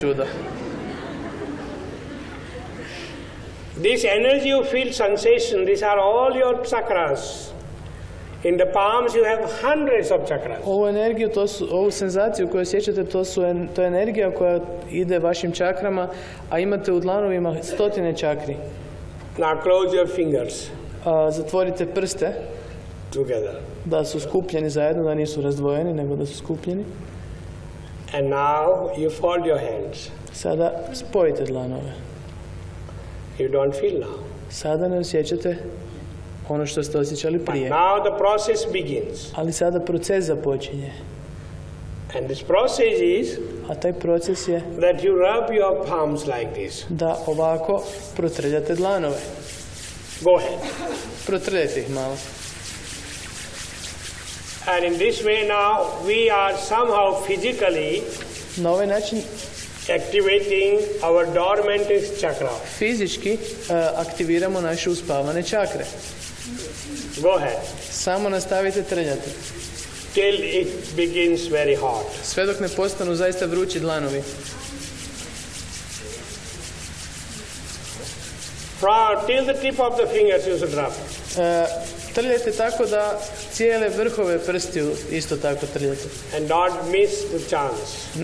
čuda. This energy you feel sensation, these are all your chakras. In the palms you have hundreds of chakras. Ovu energiju, ovu senzaciju koju osjećate, to je energija koja ide vašim čakrama, a imate u dlanovima stotine čakri. Now close your fingers. Zatvorite prste. Together. Da su skupljeni zajedno, da nisu razdvojeni, nego da su skupljeni. And now you fold your hands. Sada spojite dlanove. You don't feel now. Sada ne osjećate ono što ste osjećali prije. But now the process begins. Ali sada proces započinje. And this process is a taj proces je that you rub your palms like this. Da ovako protrljate dlanove. Go ahead. Protrljajte ih malo. And in this way now we are somehow physically na ovaj način activating our dormant chakra. Fizički aktiviramo naše uspavane čakre. Go ahead. Samo nastavite trljati. Till it begins very hot. Sve dok ne postanu zaista vrući dlanovi. Till the tip of the fingers you should rub. Trljajte tako da cijele vrhove prstiju isto tako trljate. And don't miss the chance.